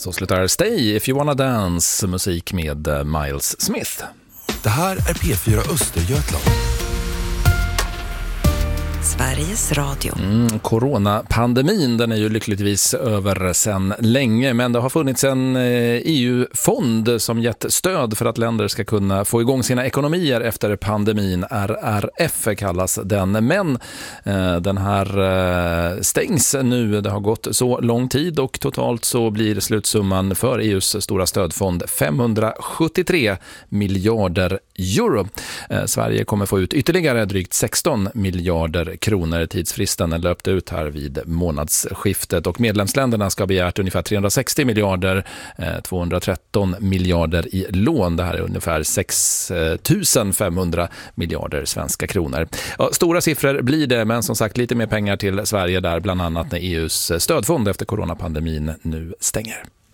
Så slutar Stay If You Wanna Dance, musik med Miles Smith. Det här är P4 Östergötland. Sveriges Radio. Coronapandemin, den är ju lyckligtvis över sedan länge, men det har funnits en EU-fond som gett stöd för att länder ska kunna få igång sina ekonomier efter pandemin. RRF kallas den, men den här stängs nu. Det har gått så lång tid och totalt så blir slutsumman för EUs stora stödfond 573 miljarder euro. Sverige kommer få ut ytterligare drygt 16 miljarder kronor. Tidsfristen löpte ut här vid månadsskiftet och medlemsländerna ska begärt ungefär 360 miljarder, 213 miljarder i lån. Det här är ungefär 6 500 miljarder svenska kronor. Ja, stora siffror blir det, men som sagt lite mer pengar till Sverige där, bland annat när EUs stödfond efter coronapandemin nu stänger.